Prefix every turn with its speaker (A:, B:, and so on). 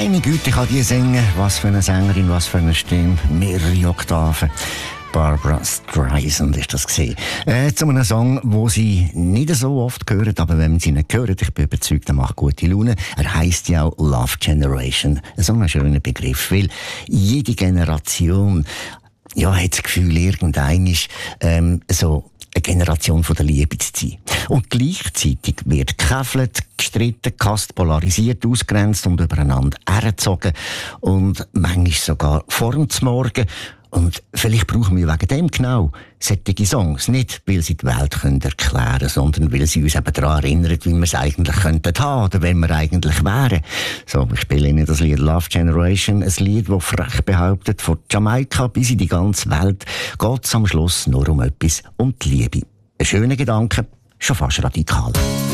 A: Meine Güte, kann die singen. Was für eine Sängerin, was für eine Stimme. Mehrere Oktaven. Barbra Streisand ist das gesehen. Zu einem Song, wo sie nicht so oft hören, aber wenn man sie nicht hört, ich bin überzeugt, er macht gute Laune. Er heisst ja auch Love Generation. So ein schöner Begriff, weil jede Generation hat das Gefühl, irgendein ist so eine Generation von der Liebe zu sein. Und gleichzeitig wird gekäfelt, gestritten, gehasst, polarisiert, ausgrenzt und übereinander hergezogen. Und manchmal sogar vor dem Morgen. Und vielleicht brauchen wir wegen dem genau solche Songs. Nicht, weil sie die Welt erklären können, sondern weil sie uns eben daran erinnern, wie wir es eigentlich könnten haben oder wenn wir eigentlich wären. So, ich spiele Ihnen das Lied Love Generation, ein Lied, das frech behauptet, von Jamaika bis in die ganze Welt geht es am Schluss nur um etwas, um die Liebe. Ein schöner Gedanke, schon fast radikal.